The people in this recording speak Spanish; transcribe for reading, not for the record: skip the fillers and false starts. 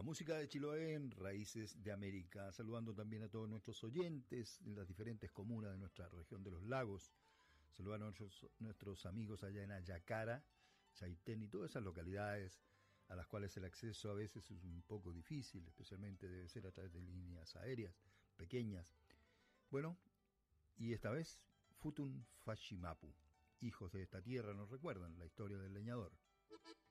Música de Chiloé en Raíces de América, saludando también a todos nuestros oyentes en las diferentes comunas de nuestra región de los lagos, saludando a nuestros amigos allá en Ayacara, Chaitén y todas esas localidades a las cuales el acceso a veces es un poco difícil, especialmente debe ser a través de líneas aéreas pequeñas. Bueno, y esta vez Futun Fashimapu, hijos de esta tierra, nos recuerdan la historia del leñador.